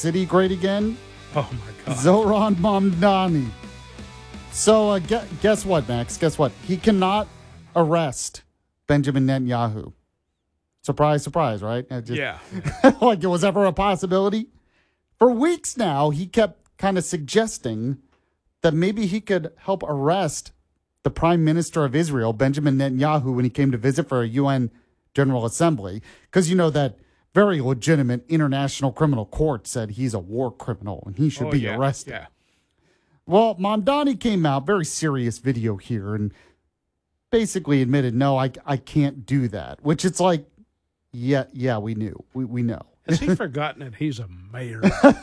City great again? Oh, my God. Zohran Mamdani. So guess what, Max? Guess what? He cannot arrest Benjamin Netanyahu. Surprise, surprise, right? Yeah. Like it was ever a possibility. For weeks now, he kept kind of suggesting that maybe he could help arrest the Prime Minister of Israel, Benjamin Netanyahu, when he came to visit for a UN General Assembly. Because you know that very legitimate international criminal court said he's a war criminal and he should be arrested. Yeah. Well, Mamdani came out, very serious video here, and basically admitted, no, I can't do that. Which it's like, yeah, we knew. We know. Has he forgotten that he's a mayor?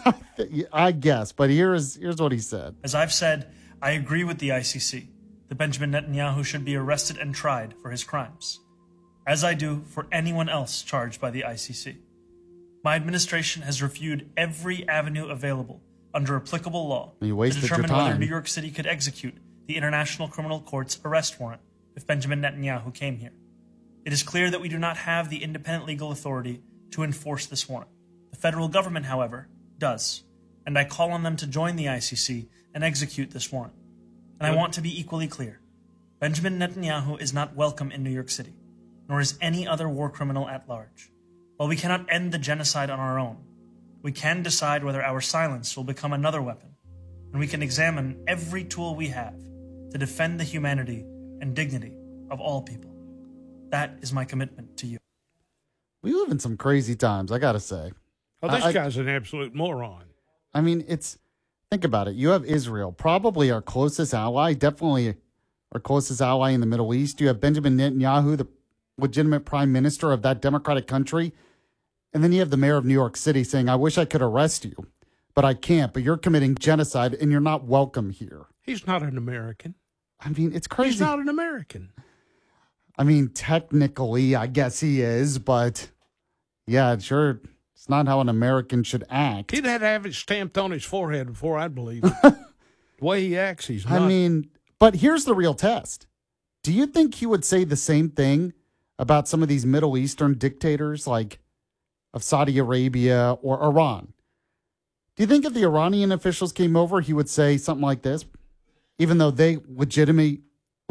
I guess, but here's what he said. As I've said, I agree with the ICC that Benjamin Netanyahu should be arrested and tried for his crimes, as I do for anyone else charged by the ICC. My administration has reviewed every avenue available under applicable law to determine whether New York City could execute the International Criminal Court's arrest warrant if Benjamin Netanyahu came here. It is clear that we do not have the independent legal authority to enforce this warrant. The federal government, however, does, and I call on them to join the ICC and execute this warrant. And I want to be equally clear. Benjamin Netanyahu is not welcome in New York City, nor is any other war criminal at large. While we cannot end the genocide on our own, we can decide whether our silence will become another weapon, and we can examine every tool we have to defend the humanity and dignity of all people. That is my commitment to you. We live in some crazy times, I gotta say. Oh, this guy's an absolute moron. I mean, think about it. You have Israel, probably our closest ally, definitely our closest ally in the Middle East. You have Benjamin Netanyahu, the legitimate prime minister of that democratic country. And then you have the mayor of New York City saying, I wish I could arrest you, but I can't. But you're committing genocide and you're not welcome here. He's not an American. I mean, it's crazy. He's not an American. I mean, technically, I guess he is, but yeah, sure. It's not how an American should act. He'd have to have it stamped on his forehead before I'd believe it. The way he acts, he's not. I mean, but here's the real test. Do you think he would say the same thing about some of these Middle Eastern dictators like of Saudi Arabia or Iran? Do you think if the Iranian officials came over, he would say something like this? Even though they legitimately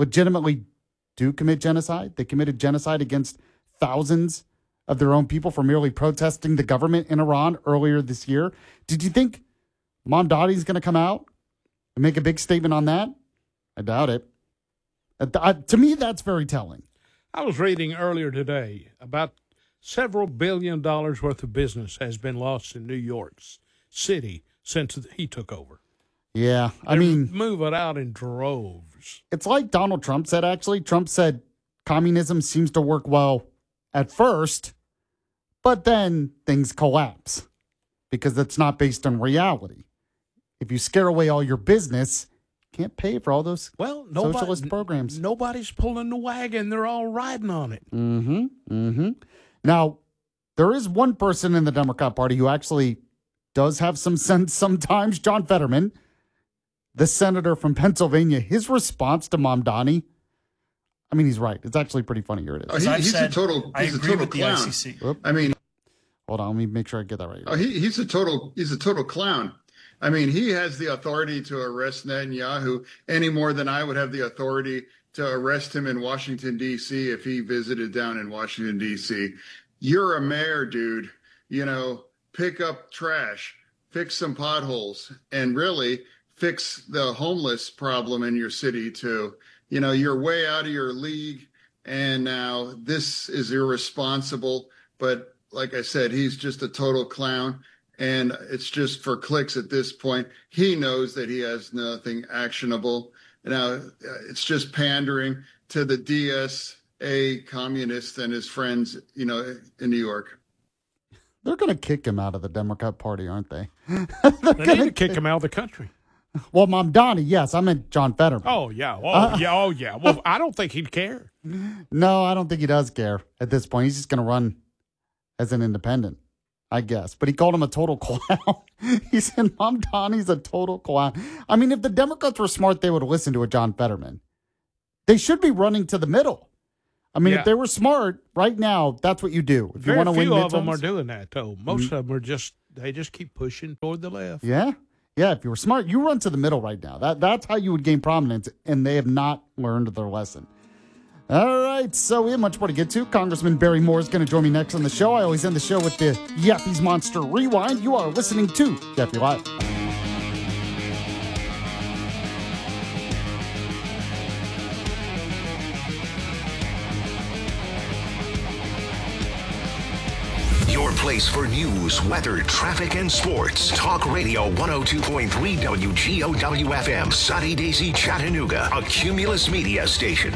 do commit genocide? They committed genocide against thousands of their own people for merely protesting the government in Iran earlier this year. Did you think Mamdani's going to come out and make a big statement on that? I doubt it. To me, that's very telling. I was reading earlier today about several $1 billion worth of business has been lost in New York City since he took over. Yeah, I mean, move it out in droves. It's like Donald Trump said, actually. Trump said communism seems to work well at first, but then things collapse because it's not based on reality. If you scare away all your business, you can't pay for all those socialist programs. Nobody's pulling the wagon. They're all riding on it. Now, there is one person in the Democrat Party who actually does have some sense sometimes, John Fetterman, the senator from Pennsylvania. His response to Mamdani, I mean, he's right. It's actually pretty funny. Here it is. He's a total clown. I mean, hold on. Let me make sure I get that right. He's a total clown. I mean, he has the authority to arrest Netanyahu any more than I would have the authority to arrest him in Washington, D.C. if he visited down in Washington, D.C. You're a mayor, dude. You know, pick up trash, fix some potholes, and really fix the homeless problem in your city, too. You know, you're way out of your league, and now this is irresponsible. But like I said, he's just a total clown, and it's just for clicks at this point. He knows that he has nothing actionable. Now, it's just pandering to the DSA communists and his friends, you know, in New York. They're going to kick him out of the Democrat Party, aren't they? They need to kick him out of the country. Well, Mamdani, yes. I meant John Fetterman. Oh, yeah. Oh, yeah. Well, I don't think he'd care. No, I don't think he does care at this point. He's just going to run as an independent, I guess. But he called him a total clown. He said Mamdani's a total clown. I mean, if the Democrats were smart, they would listen to a John Fetterman. They should be running to the middle. I mean, if they were smart, right now, that's what you do. If you want to win midterms. Very few of them are doing that, though. Most of them are just They just keep pushing toward the left. Yeah. Yeah, if you were smart, you run to the middle right now. That's how you would gain prominence, and they have not learned their lesson. All right, so we have much more to get to. Congressman Barry Moore is going to join me next on the show. I always end the show with the Yaffies Monster Rewind. You are listening to Yaffie Live. Your place for news, weather, traffic, and sports. Talk Radio 102.3 WGOW-FM, Sunny Daisy, Chattanooga, a Cumulus Media station.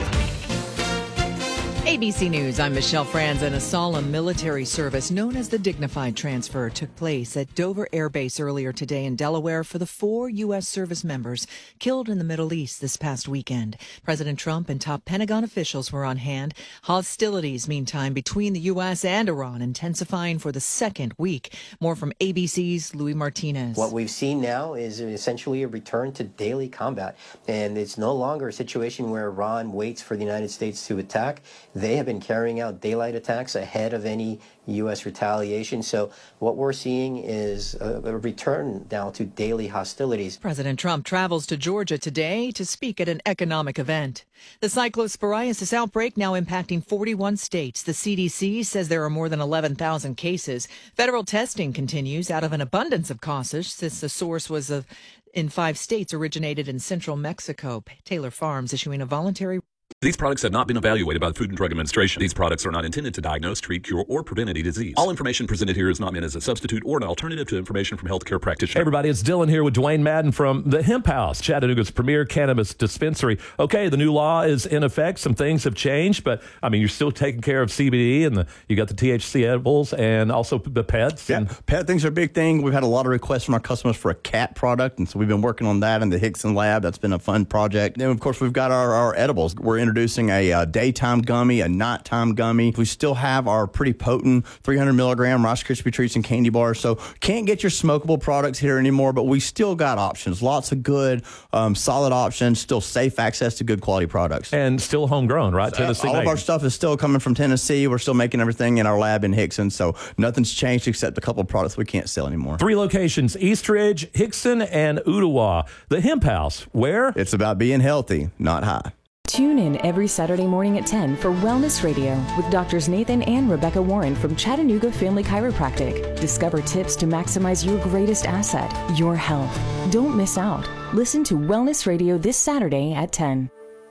ABC News, I'm Michelle Franz, and a solemn military service known as the Dignified Transfer took place at Dover Air Base earlier today in Delaware for the 4 U.S. service members killed in the Middle East this past weekend. President Trump and top Pentagon officials were on hand. Hostilities, meantime, between the U.S. and Iran intensifying for the second week. More from ABC's Louis Martinez. What we've seen now is essentially a return to daily combat, and it's no longer a situation where Iran waits for the United States to attack. They have been carrying out daylight attacks ahead of any U.S. retaliation. So what we're seeing is a return now to daily hostilities. President Trump travels to Georgia today to speak at an economic event. The cyclosporiasis outbreak now impacting 41 states. The CDC says there are more than 11,000 cases. Federal testing continues out of an abundance of caution since the source was in 5 states originated in central Mexico. Taylor Farms issuing a voluntary. These products have not been evaluated by the Food and Drug Administration. These products are not intended to diagnose, treat, cure, or prevent any disease. All information presented here is not meant as a substitute or an alternative to information from healthcare practitioners. Hey everybody, it's Dylan here with Dwayne Madden from the Hemp House, Chattanooga's premier cannabis dispensary. Okay, the new law is in effect. Some things have changed, but I mean, you're still taking care of CBD and you got the THC edibles and also the pets. Yeah, pet things are a big thing. We've had a lot of requests from our customers for a cat product, and so we've been working on that in the Hickson lab. That's been a fun project. Then, of course, we've got our edibles. We're introducing a daytime gummy, a nighttime gummy. We still have our pretty potent 300 milligram Rice Krispie treats and candy bars. So can't get your smokable products here anymore, but we still got options. Lots of good, solid options, still safe access to good quality products. And still homegrown, right? Tennessee all made. of our stuff is still coming from Tennessee. We're still making everything in our lab in Hickson. So nothing's changed except a couple of products we can't sell anymore. 3 locations, Eastridge, Hickson, and Ooltewah. The Hemp House, where? It's about being healthy, not high. Tune in every Saturday morning at 10 for Wellness Radio with Doctors Nathan and Rebecca Warren from Chattanooga Family Chiropractic. Discover tips to maximize your greatest asset, your health. Don't miss out. Listen to Wellness Radio this Saturday at 10.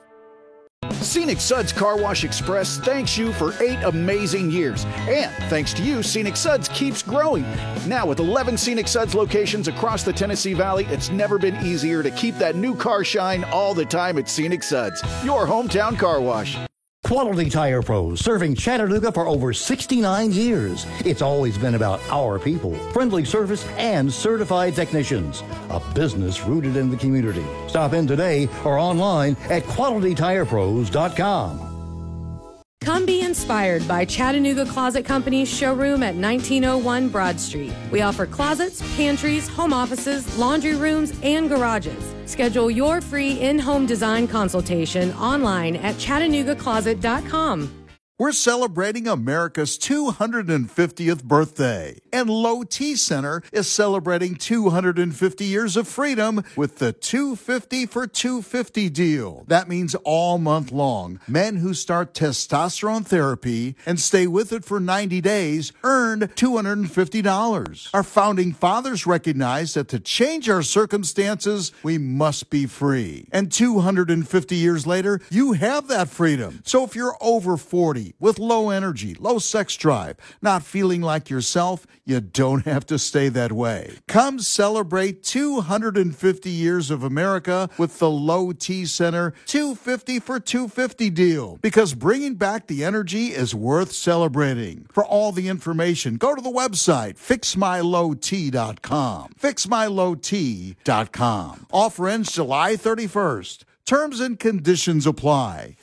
Scenic Suds Car Wash Express thanks you for 8 amazing years. And thanks to you, Scenic Suds keeps growing. Now with 11 Scenic Suds locations across the Tennessee Valley, it's never been easier to keep that new car shine all the time at Scenic Suds, your hometown car wash. Quality Tire Pros, serving Chattanooga for over 69 years. It's always been about our people, friendly service, and certified technicians. A business rooted in the community. Stop in today or online at QualityTirePros.com. Come be inspired by Chattanooga Closet Company's showroom at 1901 Broad Street. We offer closets, pantries, home offices, laundry rooms, and garages. Schedule your free in-home design consultation online at ChattanoogaCloset.com. We're celebrating America's 250th birthday, and Low T Center is celebrating 250 years of freedom with the 250 for 250 deal. That means all month long, men who start testosterone therapy and stay with it for 90 days earn $250. Our founding fathers recognized that to change our circumstances, we must be free. And 250 years later, you have that freedom. So if you're over 40, with low energy, low sex drive, not feeling like yourself, you don't have to stay that way. Come celebrate 250 years of America with the Low T Center 250 for 250 deal, because bringing back the energy is worth celebrating. For all the information, go to the website fixmylowt.com. fixmylowt.com. Offer ends July 31st. Terms and conditions apply.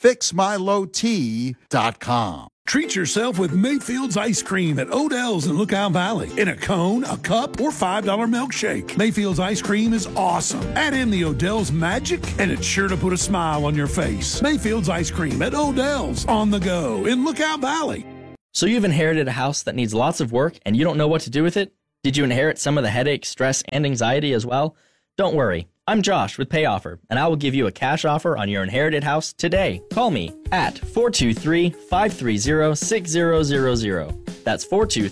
FixMyLowT.com. Treat yourself with Mayfield's Ice Cream at Odell's in Lookout Valley. In a cone, a cup, or $5 milkshake. Mayfield's Ice Cream is awesome. Add in the Odell's magic, and it's sure to put a smile on your face. Mayfield's Ice Cream at Odell's on the go in Lookout Valley. So you've inherited a house that needs lots of work, and you don't know what to do with it? Did you inherit some of the headache, stress, and anxiety as well? Don't worry. I'm Josh with PayOffer, and I will give you a cash offer on your inherited house today. Call me at 423-530-6000. That's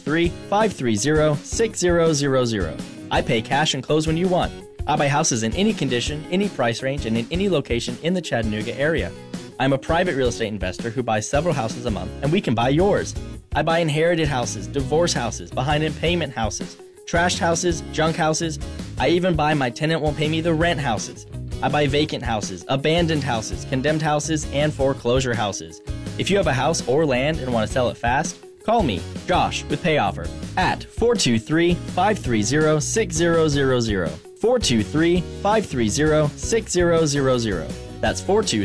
423-530-6000. I pay cash and close when you want. I buy houses in any condition, any price range, and in any location in the Chattanooga area. I'm a private real estate investor who buys several houses a month, and we can buy yours. I buy inherited houses, divorce houses, behind in payment houses, trashed houses, junk houses. I even buy my tenant won't pay me the rent houses. I buy vacant houses, abandoned houses, condemned houses, and foreclosure houses. If you have a house or land and want to sell it fast, call me, Josh, with PayOffer at 423-530-6000. 423-530-6000. That's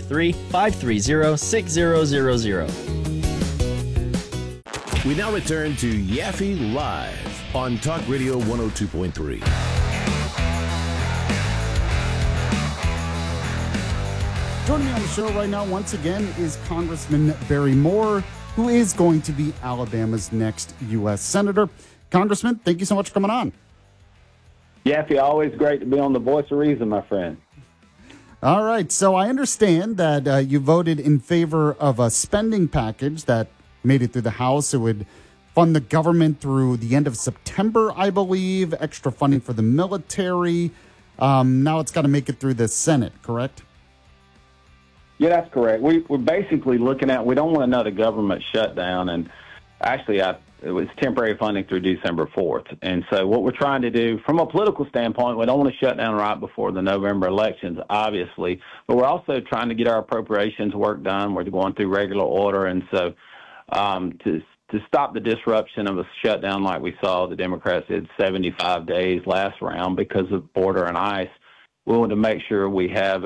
423-530-6000. We now return to Yaffe Live on Talk Radio 102.3. Joining me on the show right now, once again, is Congressman Barry Moore, who is going to be Alabama's next U.S. Senator. Congressman, thank you so much for coming on. Yaffe, always great to be on the Voice of Reason, my friend. All right, so I understand that you voted in favor of a spending package that made it through the House. It would fund the government through the end of September, I believe, extra funding for the military. Now it's got to make it through the Senate, correct? Yeah, that's correct. We're basically looking at, we don't want another government shutdown, and actually it was temporary funding through December 4th. And so what we're trying to do, from a political standpoint, we don't want to shut down right before the November elections, obviously, but we're also trying to get our appropriations work done. We're going through regular order, and so to stop the disruption of a shutdown like we saw, the Democrats did 75 days last round because of border and ICE, we want to make sure we have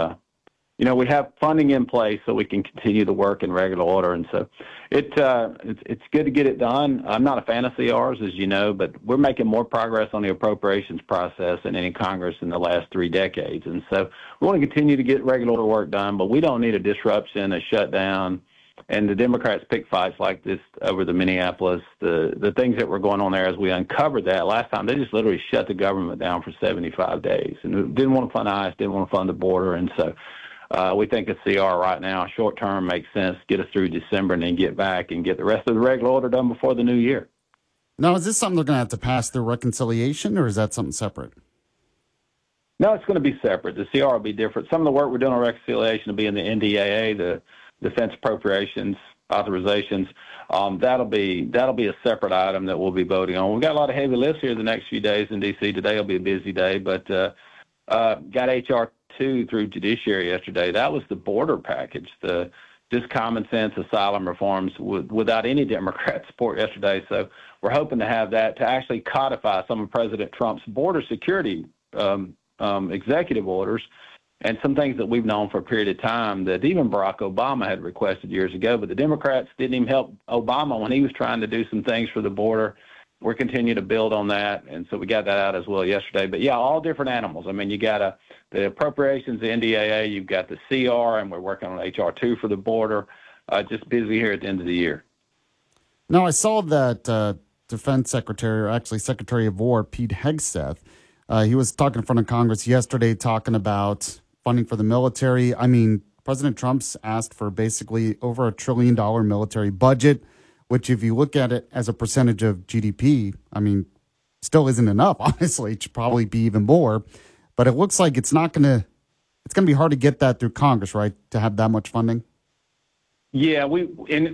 we have funding in place so we can continue to work in regular order. And so it's good to get it done. I'm not a fan of CRs, as you know, but we're making more progress on the appropriations process than any Congress in the last 3 decades. And so we want to continue to get regular order work done, but we don't need a disruption, a shutdown. And the Democrats pick fights like this over the Minneapolis, the things that were going on there as we uncovered that last time. They just literally shut the government down for 75 days and didn't want to fund ICE, didn't want to fund the border. And so we think a CR right now, short term, makes sense. Get us through December and then get back and get the rest of the regular order done before the new year. Now, is this something they're going to have to pass through reconciliation, or is that something separate? No, it's going to be separate. The CR will be different. Some of the work we're doing on reconciliation will be in the NDAA, the Defense Appropriations Authorizations. That'll be a separate item that we'll be voting on. We've got a lot of heavy lifts here the next few days in D.C. Today will be a busy day, but got H.R. 2 through Judiciary yesterday. That was the border package, the just common sense asylum reforms without any Democrat support yesterday. So we're hoping to have that to actually codify some of President Trump's border security executive orders and some things that we've known for a period of time that even Barack Obama had requested years ago. But the Democrats didn't even help Obama when he was trying to do some things for the border. We're continuing to build on that, and so we got that out as well yesterday. But, yeah, all different animals. I mean, you got the appropriations, the NDAA, you've got the CR, and we're working on H.R. 2 for the border. Just busy here at the end of the year. Now, I saw that Defense Secretary, or actually Secretary of War, Pete Hegseth, he was talking in front of Congress yesterday talking about funding for the military. I mean, President Trump's asked for basically over $1 trillion military budget, which if you look at it as a percentage of GDP, I mean, still isn't enough, honestly. It should probably be even more. But it looks like it's going to be hard to get that through Congress, right, to have that much funding? Yeah, we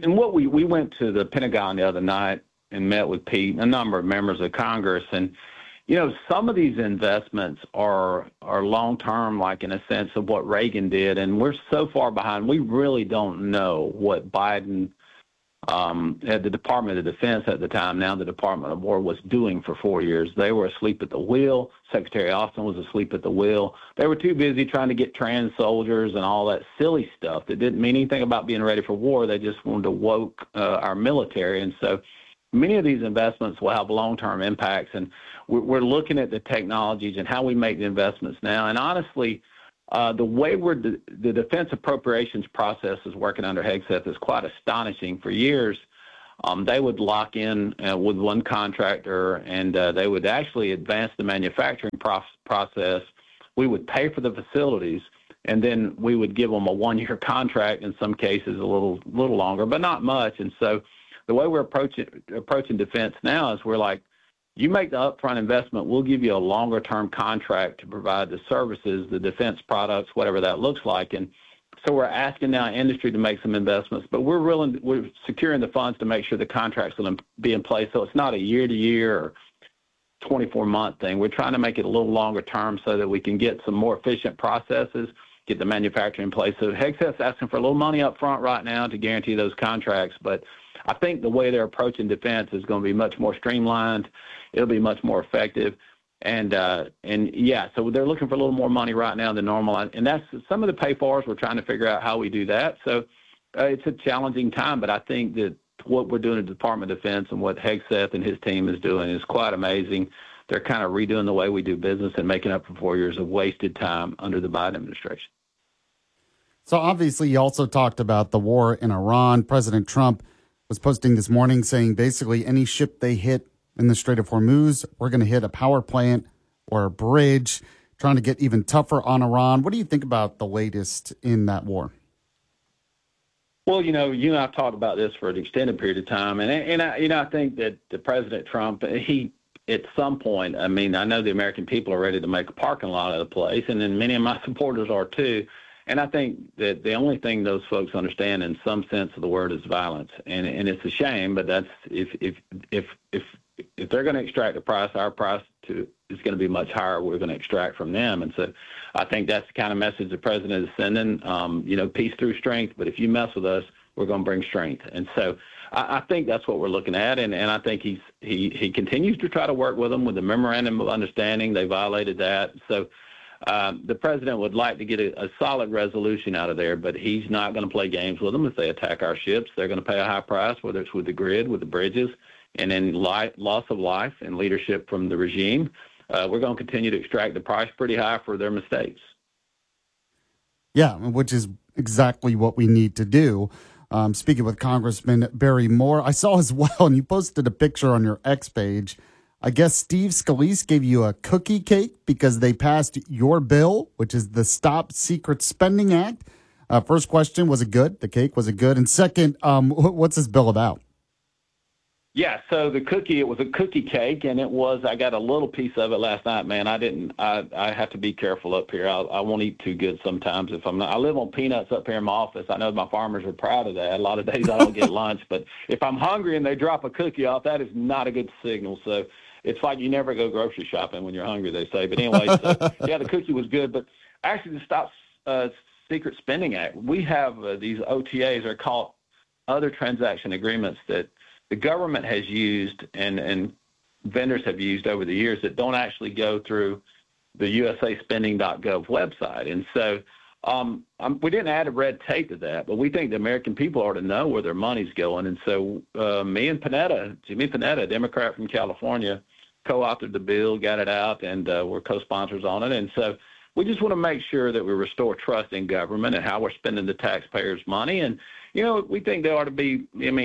went to the Pentagon the other night and met with Pete and a number of members of Congress. And, you know, some of these investments are long-term, like in a sense of what Reagan did. And we're so far behind, we really don't know what Biden at the Department of Defense at the time, now the Department of War, was doing for 4 years. They were asleep at the wheel. Secretary Austin was asleep at the wheel. They were too busy trying to get trans soldiers and all that silly stuff that didn't mean anything about being ready for war. They just wanted to woke our military. And so many of these investments will have long-term impacts. And we're looking at the technologies and how we make the investments now. And honestly, the way the defense appropriations process is working under Hegseth is quite astonishing. For years, they would lock in with one contractor, and they would actually advance the manufacturing process. We would pay for the facilities, and then we would give them a one-year contract, in some cases a little longer, but not much. And so the way we're approaching defense now is we're like, you make the upfront investment, we'll give you a longer-term contract to provide the services, the defense products, whatever that looks like. And so we're asking now industry to make some investments, but we're securing the funds to make sure the contracts will be in place. So it's not a year-to-year or 24-month thing. We're trying to make it a little longer term so that we can get some more efficient processes, get the manufacturing in place. So Hegseth's asking for a little money up front right now to guarantee those contracts, but I think the way they're approaching defense is going to be much more streamlined. It'll be much more effective. And yeah, so they're looking for a little more money right now than normal. And that's some of the pay-fors. We're trying to figure out how we do that. So it's a challenging time, but I think that what we're doing at the Department of Defense and what Hegseth and his team is doing is quite amazing. They're kind of redoing the way we do business and making up for 4 years of wasted time under the Biden administration. So obviously you also talked about the war in Iran. President Trump was posting this morning saying basically any ship they hit in the Strait of Hormuz, we're going to hit a power plant or a bridge, trying to get even tougher on Iran. What do you think about the latest in that war? Well, you and I have talked about this for an extended period of time, and I think that the President Trump, he at some point, I mean, I know the American people are ready to make a parking lot of the place, and then many of my supporters are too. And I think that the only thing those folks understand in some sense of the word is violence, and it's a shame, but that's if they're going to extract a price, our price is going to be much higher. We're going to extract from them, and so I think that's the kind of message the president is sending. Peace through strength, but if you mess with us, we're going to bring strength. And so I think that's what we're looking at, and I think he continues to try to work with them with the memorandum of understanding. They violated that, so. The president would like to get a solid resolution out of there, but he's not going to play games with them. If they attack our ships, they're going to pay a high price, whether it's with the grid, with the bridges, and then loss of life and leadership from the regime. We're going to continue to extract the price pretty high for their mistakes. Yeah, which is exactly what we need to do. Speaking with Congressman Barry Moore, I saw as well, and you posted a picture on your X page. I guess Steve Scalise gave you a cookie cake because they passed your bill, which is the Stop Secret Spending Act. First question, was it good? The cake, was it good? And second, what's this bill about? Yeah, so it was a cookie cake, and I got a little piece of it last night, man. I have to be careful up here. I won't eat too good sometimes if I'm not. I live on peanuts up here in my office. I know my farmers are proud of that. A lot of days I don't get lunch, but if I'm hungry and they drop a cookie off, that is not a good signal. So it's like you never go grocery shopping when you're hungry, they say. But anyway, yeah, the cookie was good. But actually, the Stop Secret Spending Act, we have these OTAs, are called other transaction agreements, that the government has used and vendors have used over the years that don't actually go through the usaspending.gov website. And so we didn't add a red tape to that, but we think the American people ought to know where their money's going. And so me and Jimmy Panetta, a Democrat from California, co-authored the bill, got it out, and we're co-sponsors on it. And so we just want to make sure that we restore trust in government and how we're spending the taxpayers' money. And we think there ought to be,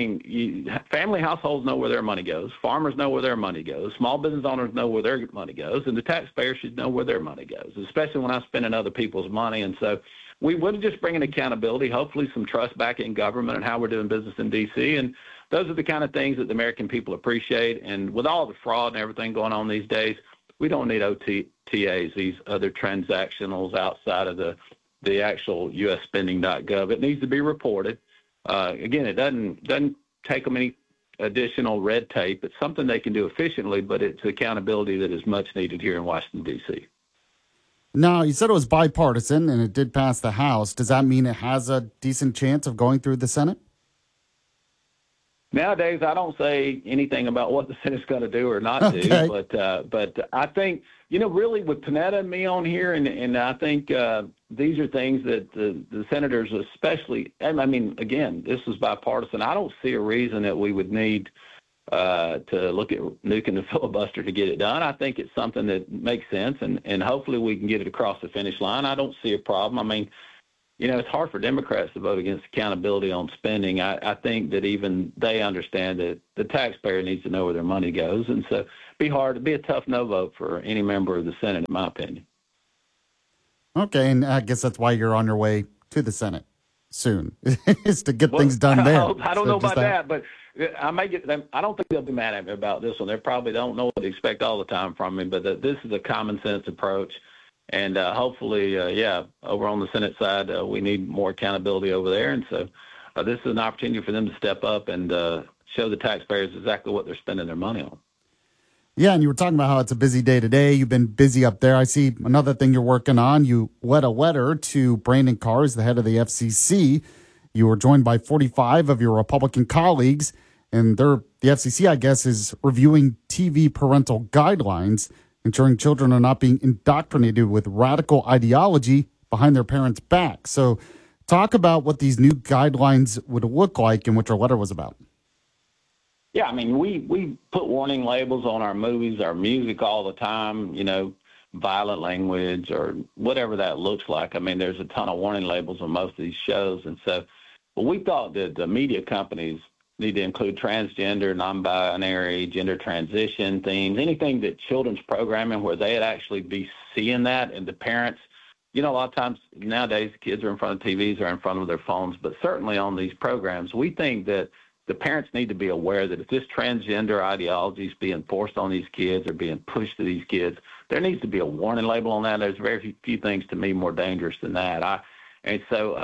family households know where their money goes. Farmers know where their money goes. Small business owners know where their money goes. And the taxpayers should know where their money goes, especially when I'm spending other people's money. And so we would just bring in accountability, hopefully some trust back in government and how we're doing business in D.C. And those are the kind of things that the American people appreciate. And with all the fraud and everything going on these days, we don't need OTAs, these other transactionals outside of the actual usaspending.gov. It needs to be reported. Again, it doesn't take them any additional red tape. It's something they can do efficiently, but it's accountability that is much needed here in Washington, D.C. Now, you said it was bipartisan and it did pass the House. Does that mean it has a decent chance of going through the Senate? Nowadays, I don't say anything about what the Senate's going to do or not do, but I think, really with Panetta and me on here, and I think these are things that the senators especially, again, this is bipartisan. I don't see a reason that we would need to look at nuking the filibuster to get it done. I think it's something that makes sense, and hopefully we can get it across the finish line. I don't see a problem. it's hard for Democrats to vote against accountability on spending. I think that even they understand that the taxpayer needs to know where their money goes. And so it'd be a tough no vote for any member of the Senate, in my opinion. Okay, and I guess that's why you're on your way to the Senate soon, is to get things done there. I don't know about that, but I may get them. I don't think they'll be mad at me about this one. They probably don't know what to expect all the time from me, but this is a common sense approach. And hopefully, over on the Senate side, we need more accountability over there. And so this is an opportunity for them to step up and show the taxpayers exactly what they're spending their money on. Yeah, and you were talking about how it's a busy day today. You've been busy up there. I see another thing you're working on. You led a letter to Brandon Carr, the head of the FCC. You were joined by 45 of your Republican colleagues, and the FCC, I guess, is reviewing TV parental guidelines, ensuring children are not being indoctrinated with radical ideology behind their parents' back. So talk about what these new guidelines would look like and what your letter was about. Yeah, I mean, we put warning labels on our movies, our music all the time, violent language or whatever that looks like. I mean, there's a ton of warning labels on most of these shows. And so we thought that the media companies need to include transgender, non-binary, gender transition themes, anything that children's programming where they'd actually be seeing that, and the parents, a lot of times nowadays kids are in front of TVs or in front of their phones, but certainly on these programs, we think that the parents need to be aware that if this transgender ideology is being forced on these kids or being pushed to these kids, there needs to be a warning label on that. There's very few things to me more dangerous than that. It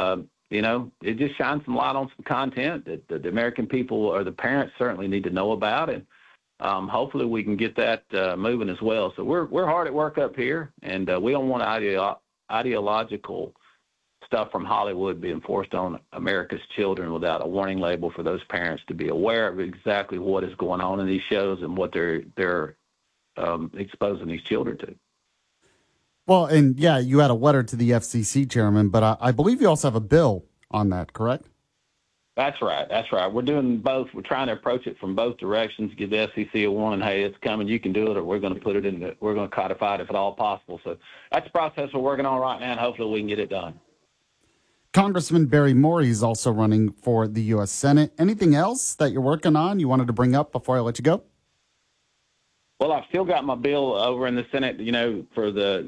just shines some light on some content that the American people or the parents certainly need to know about, and hopefully we can get that moving as well. So we're hard at work up here, and we don't want ideological stuff from Hollywood being forced on America's children without a warning label for those parents to be aware of exactly what is going on in these shows and what they're exposing these children to. Well, and yeah, you had a letter to the FCC chairman, but I believe you also have a bill on that, correct? That's right. We're doing both. We're trying to approach it from both directions, give the FCC a warning, hey, it's coming, you can do it, or we're going to put it we're going to codify it if at all possible. So that's the process we're working on right now, and hopefully we can get it done. Congressman Barry Morey is also running for the U.S. Senate. Anything else that you're working on you wanted to bring up before I let you go? Well, I've still got my bill over in the Senate, for the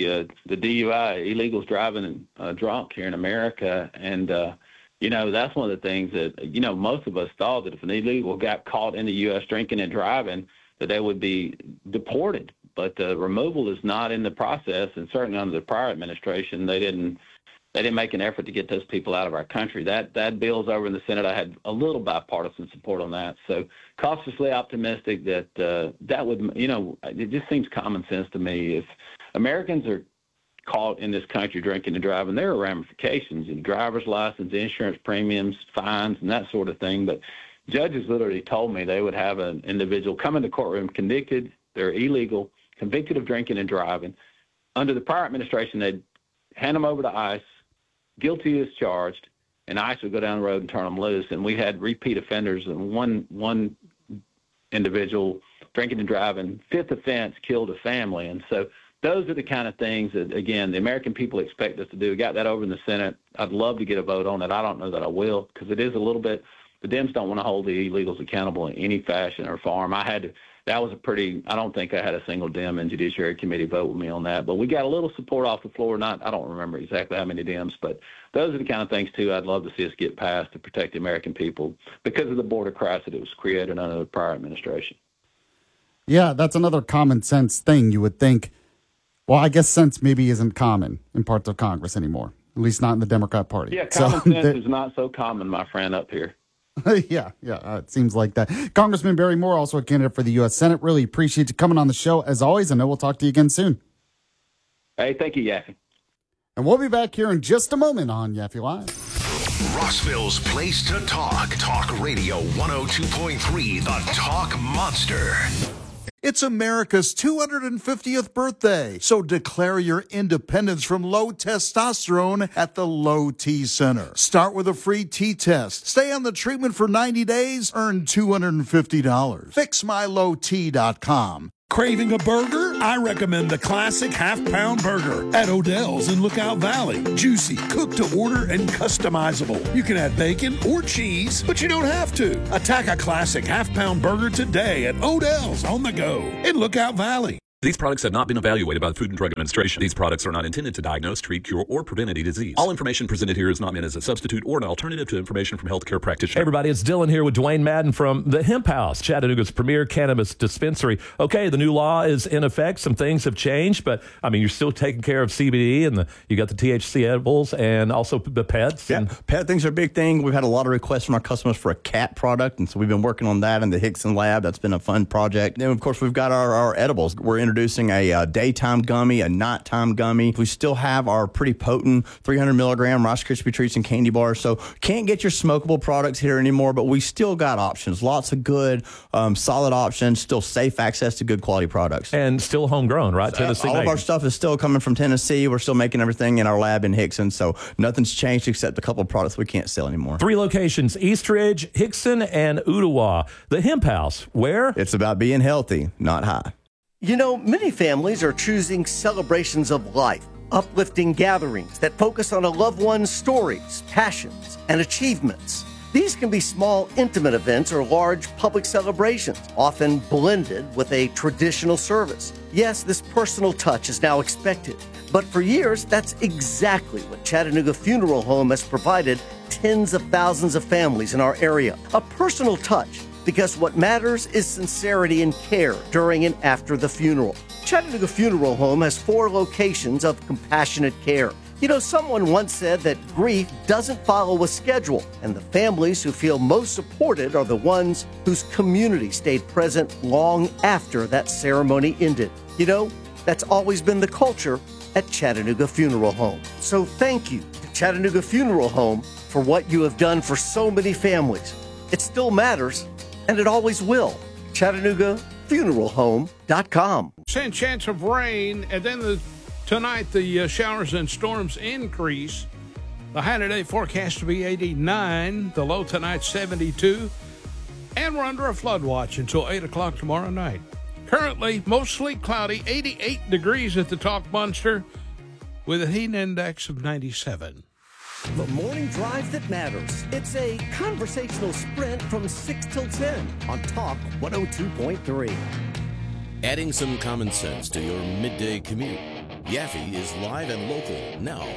DUI, illegals driving drunk here in America. And, that's one of the things that, most of us thought that if an illegal got caught in the U.S. drinking and driving, that they would be deported. But removal is not in the process, and certainly under the prior administration, they didn't make an effort to get those people out of our country. That bill's over in the Senate. I had a little bipartisan support on that. So cautiously optimistic that that would, it just seems common sense to me. If Americans are caught in this country drinking and driving, there are ramifications in driver's license, insurance premiums, fines, and that sort of thing. But judges literally told me they would have an individual come into the courtroom convicted, they're illegal, convicted of drinking and driving. Under the prior administration, they'd hand them over to ICE, guilty as charged, and ICE would go down the road and turn them loose. And we had repeat offenders, and one individual drinking and driving, fifth offense, killed a family. And so those are the kind of things that, again, the American people expect us to do. We got that over in the Senate. I'd love to get a vote on it. I don't know that I will, because it is a little bit, the Dems don't want to hold the illegals accountable in any fashion or form. That was I don't think I had a single Dem in Judiciary Committee vote with me on that. But we got a little support off the floor. I don't remember exactly how many Dems, but those are the kind of things, too, I'd love to see us get passed to protect the American people because of the border crisis that was created under the prior administration. Yeah, that's another common sense thing you would think. Well, I guess sense maybe isn't common in parts of Congress anymore, at least not in the Democrat Party. Yeah, common sense is not so common, my friend, up here. Yeah, it seems like that. Congressman Barry Moore, also a candidate for the U.S. Senate. Really appreciate you coming on the show. As always, I know we'll talk to you again soon. Hey, thank you, Yaffe. And we'll be back here in just a moment on Yaffe Live. Rossville's place to talk. Talk Radio 102.3, the Talk Monster. It's America's 250th birthday, so declare your independence from low testosterone at the Low T Center. Start with a free T test. Stay on the treatment for 90 days, earn $250. FixMyLowT.com. Craving a burger? I recommend the classic half-pound burger at Odell's in Lookout Valley. Juicy, cooked to order, and customizable. You can add bacon or cheese, but you don't have to. Attack a classic half-pound burger today at Odell's on the go in Lookout Valley. These products have not been evaluated by the Food and Drug Administration. These products are not intended to diagnose, treat, cure, or prevent any disease. All information presented here is not meant as a substitute or an alternative to information from healthcare practitioners. Hey everybody, it's Dylan here with Dwayne Madden from the Hemp House, Chattanooga's premier cannabis dispensary. Okay, the new law is in effect. Some things have changed, but I mean, you're still taking care of CBD and you got the THC edibles and also the pets. Yeah, pet things are a big thing. We've had a lot of requests from our customers for a cat product, and so we've been working on that in the Hickson lab. That's been a fun project. Then, of course, we've got our edibles. We're introducing a daytime gummy, a nighttime gummy. We still have our pretty potent 300 milligram Rice Krispie treats and candy bars. So can't get your smokable products here anymore, but we still got options. Lots of good, solid options, still safe access to good quality products. And still homegrown, right? Tennessee all made. of our stuff is still coming from Tennessee. We're still making everything in our lab in Hickson. So nothing's changed except a couple of products we can't sell anymore. 3 locations, Eastridge, Hickson, and Ooltewah. The Hemp House, where? It's about being healthy, not high. You know, many families are choosing celebrations of life, uplifting gatherings that focus on a loved one's stories, passions, and achievements. These can be small, intimate events or large public celebrations, often blended with a traditional service. Yes, this personal touch is now expected, but for years, that's exactly what Chattanooga Funeral Home has provided tens of thousands of families in our area. A personal touch, because what matters is sincerity and care during and after the funeral. Chattanooga Funeral Home has 4 locations of compassionate care. You know, someone once said that grief doesn't follow a schedule, and the families who feel most supported are the ones whose community stayed present long after that ceremony ended. You know, that's always been the culture at Chattanooga Funeral Home. So thank you to Chattanooga Funeral Home for what you have done for so many families. It still matters, and it always will. ChattanoogaFuneralHome.com. Chance of rain, and then tonight the showers and storms increase. The high today forecast to be 89, the low tonight 72, and we're under a flood watch until 8 o'clock tomorrow night. Currently, mostly cloudy, 88 degrees at the Talk Monster, with a heat index of 97. The morning drive that matters. It's a conversational sprint from 6 till 10 on Talk 102.3. Adding some common sense to your midday commute. Yaffe is live and local now.